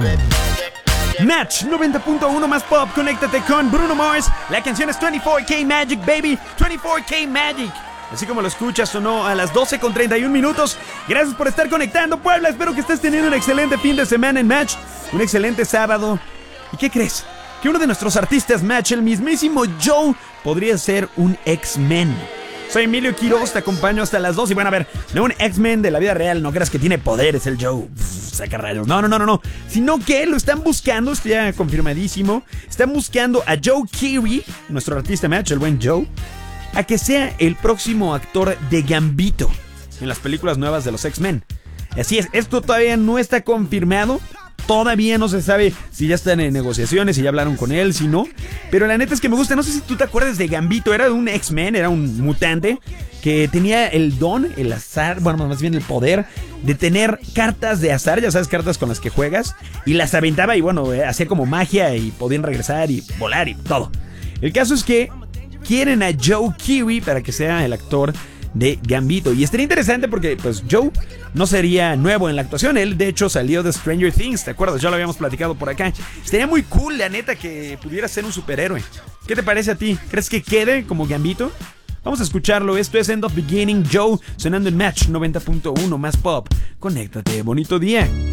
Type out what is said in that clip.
Match 90.1 más pop, conéctate con Bruno Mars. La canción es 24K Magic, baby, 24K Magic. Así como lo escuchas, sonó a las 12:31. Gracias por estar conectando, Puebla. Espero que estés teniendo un excelente fin de semana en Match, un excelente sábado. ¿Y qué crees? Que uno de nuestros artistas Match, el mismísimo Joe, podría ser un X-Men. Soy Emilio Quiroz, te acompaño hasta las 2. Y bueno, a ver, no un X-Men de la vida real, no creas que tiene poderes el Joe. Saca rayos. No. Sino que lo están buscando, está ya confirmadísimo. Están buscando a Joe Keery, nuestro artista Match, el buen Joe, a que sea el próximo actor de Gambito en las películas nuevas de los X-Men. Así es, esto todavía no está confirmado. Todavía no se sabe si ya están en negociaciones, si ya hablaron con él, si no. Pero la neta es que me gusta. No sé si tú te acuerdas de Gambito. Era un X-Men, era un mutante que tenía el don, el azar, bueno, más bien el poder de tener cartas de azar, ya sabes, cartas con las que juegas, y las aventaba y bueno, hacía como magia y podían regresar y volar y todo. El caso es que quieren a Joe Keery para que sea el actor de Gambito. Y estaría interesante porque pues Joe no sería nuevo en la actuación. Él de hecho salió de Stranger Things, ¿te acuerdas? Ya lo habíamos platicado por acá. Estaría muy cool, la neta, que pudiera ser un superhéroe. ¿Qué te parece a ti? ¿Crees que quede como Gambito? Vamos a escucharlo. Esto es End of Beginning, Joe, sonando en Match 90.1 más pop. Conéctate, bonito día.